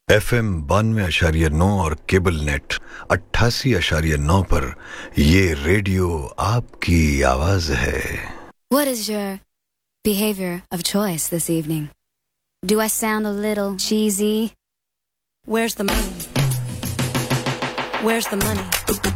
FM 92.9 और cable net 88.9 पर ये रेडियो आपकी आवाज है। What is your behavior of choice this evening? Do I sound a little cheesy? Where's the money? Where's the money?